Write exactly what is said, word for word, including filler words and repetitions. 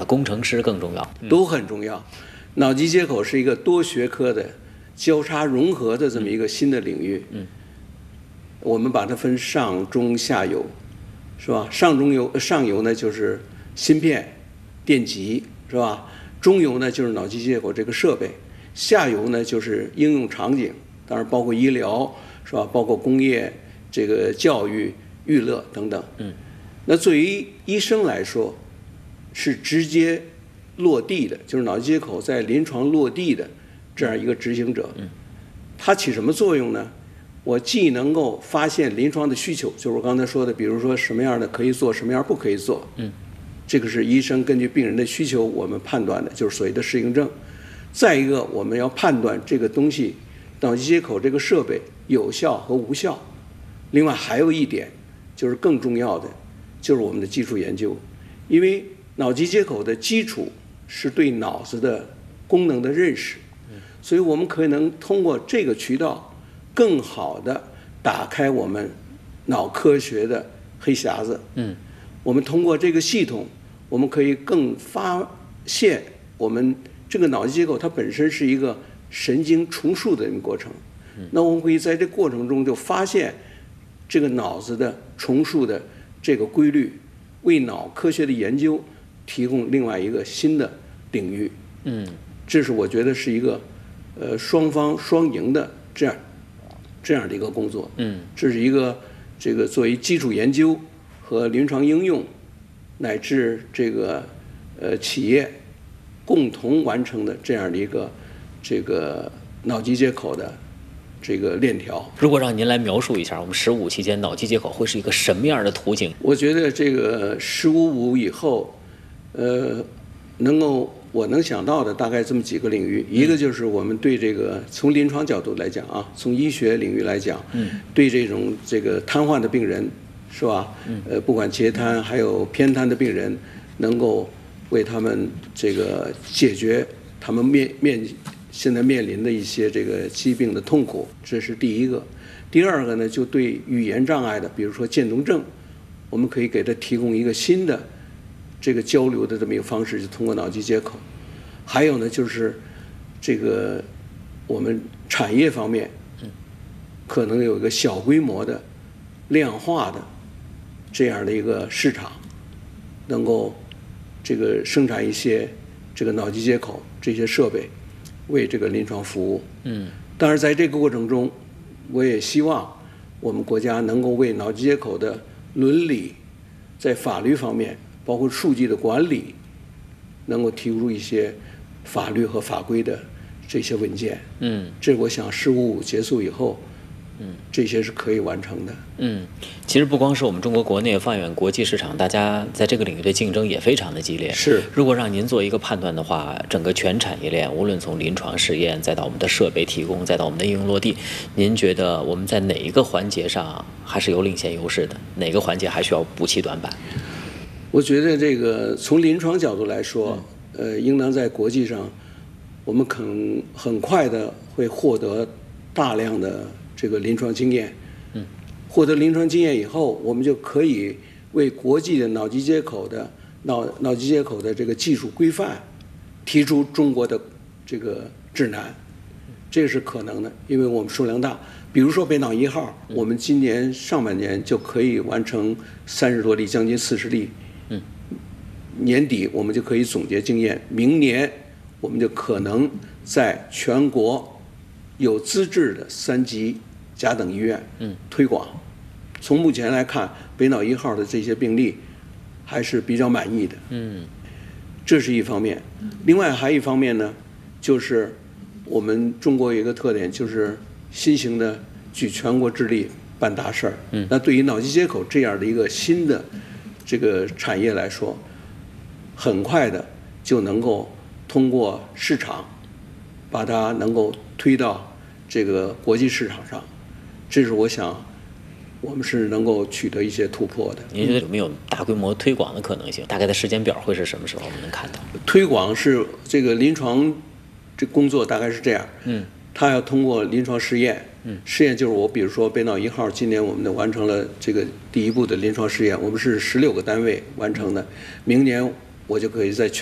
的？工程师更重要？ 都很重要。脑机接口是一个多学科的交叉融合的这么一个新的领域。嗯，我们把它分上中下游，是吧？上中游上游呢就是芯片、电极，是吧？中游呢就是脑机接口这个设备，下游呢就是应用场景，当然包括医疗，是吧？包括工业、这个教育、娱乐等等。嗯，那对于医生来说，是直接落地的，就是脑机接口在临床落地的这样一个执行者。嗯，它起什么作用呢？我既能够发现临床的需求，就是我刚才说的，比如说什么样的可以做，什么样不可以做。嗯，这个是医生根据病人的需求我们判断的，就是所谓的适应症。再一个，我们要判断这个东西，脑机接口这个设备有效和无效。另外还有一点，就是更重要的，就是我们的基础研究，因为脑机接口的基础是对脑子的功能的认识，所以我们可能通过这个渠道，更好的打开我们脑科学的黑匣子。嗯，我们通过这个系统，我们可以更发现我们这个脑机接口它本身是一个神经重塑的一个过程。那我们可以在这过程中就发现这个脑子的重塑的这个规律，为脑科学的研究提供另外一个新的领域。嗯，这是我觉得是一个呃双方双赢的这样这样的一个工作。嗯，这是一个这个作为基础研究和临床应用乃至这个呃企业共同完成的这样的一个这个脑机接口的这个链条。 如果让您来描述一下，我们十五期间脑机接口会是一个什么样的图景？ 我觉得这个十五五以后，呃，能够我能想到的大概这么几个领域，一个就是我们对这个从临床角度来讲啊，从医学领域来讲，嗯，对这种这个瘫痪的病人，是吧？嗯，呃，不管截瘫还有偏瘫的病人，能够为他们这个解决他们面面现在面临的一些这个疾病的痛苦，这是第一个。第二个呢，就对语言障碍的，比如说渐冻症，我们可以给他提供一个新的这个交流的这么一个方式，就通过脑机接口。还有呢，就是这个我们产业方面，可能有一个小规模的量化的这样的一个市场，能够这个生产一些这个脑机接口这些设备，为这个临床服务。嗯，当然在这个过程中，我也希望我们国家能够为脑机接口的伦理，在法律方面，包括数据的管理，能够提出一些法律和法规的这些文件。嗯，这我想十五五结束以后，嗯，这些是可以完成的。 嗯，其实不光是我们中国国内，放眼国际市场，大家在这个领域的竞争也非常的激烈。 是， 如果让您做一个判断的话，整个全产业链，无论从临床试验，再到我们的设备提供，再到我们的应用落地，您觉得我们在哪一个环节上还是有领先优势的？哪个环节还需要补齐短板？ 我觉得这个从临床角度来说，呃，应当在国际上，我们可能很快的会获得大量的这个临床经验。嗯，获得临床经验以后，我们就可以为国际的脑机接口的脑脑机接口的这个技术规范提出中国的这个指南，这是可能的，因为我们数量大。比如说北脑一号，我们今年上半年就可以完成三十多例，将近四十例。嗯，年底我们就可以总结经验，明年我们就可能在全国有资质的三级甲等医院嗯推广。从目前来看，北脑一号的这些病例还是比较满意的。嗯，这是一方面。另外还有一方面呢，就是我们中国有一个特点，就是新型的举全国之力办大事儿。嗯，那对于脑机接口这样的一个新的这个产业来说，很快的就能够通过市场把它能够推到这个国际市场上，这是我想我们是能够取得一些突破的。 您觉得有没有大规模推广的可能性？大概的时间表会是什么时候我们能看到？ 推广是这个临床这工作大概是这样，嗯，它要通过临床试验，嗯，试验就是我比如说北脑一号，今年我们的完成了这个第一步的临床试验，我们是十六个单位完成的，明年我就可以在全